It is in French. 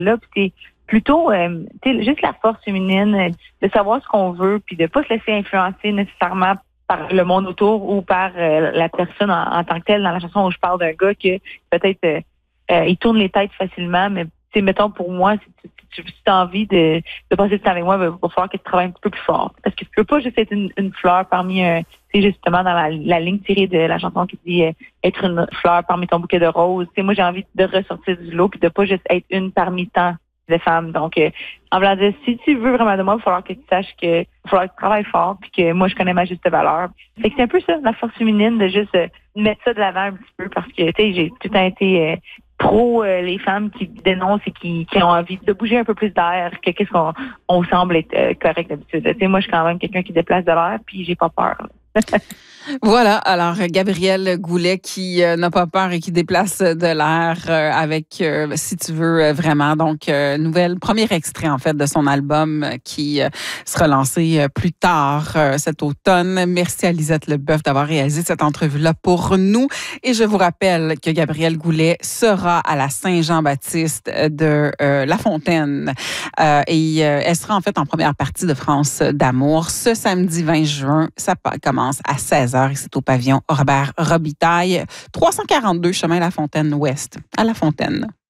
là, puis c'est plutôt juste la force féminine, de savoir ce qu'on veut, puis de pas se laisser influencer nécessairement par le monde autour ou par la personne en tant que telle. Dans la chanson où je parle d'un gars que peut-être il tourne les têtes facilement, mais mettons pour moi, si tu as envie de passer du temps avec moi, il va falloir que tu travailles un petit peu plus fort. Parce que tu peux pas juste être une fleur parmi c'est justement dans la ligne tirée de la chanson qui dit être une fleur parmi ton bouquet de roses. Moi, j'ai envie de ressortir du lot puis de pas juste être une parmi tant de femmes. Donc, en voulant dire, si tu veux vraiment de moi, il va falloir que tu saches que il va falloir que tu travailles fort puis que moi, je connais ma juste valeur. Fait que c'est un peu ça, la force féminine, de juste mettre ça de l'avant un petit peu parce que, j'ai tout le temps été pro les femmes qui dénoncent et qui ont envie de bouger un peu plus d'air que qu'est-ce qu'on semble être correct d'habitude. Moi, je suis quand même quelqu'un qui déplace de l'air puis j'ai pas peur. Voilà, alors Gabrielle Goulet qui n'a pas peur et qui déplace de l'air avec, si tu veux, vraiment. Donc, premier extrait en fait de son album qui sera lancé plus tard cet automne. Merci à Lisette Leboeuf d'avoir réalisé cette entrevue-là pour nous. Et je vous rappelle que Gabrielle Goulet sera à la Saint-Jean-Baptiste de La Fontaine. Et elle sera en fait en première partie de France d'amour ce samedi 20 juin. Ça commence à 16h et c'est au pavillon Robert Robitaille, 342 chemin La Fontaine Ouest, à La Fontaine.